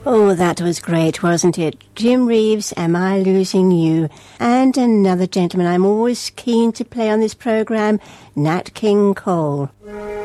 Oh, that was great, wasn't it? Jim Reeves, Am I Losing You? And another gentleman I'm always keen to play on this programme, Nat King Cole.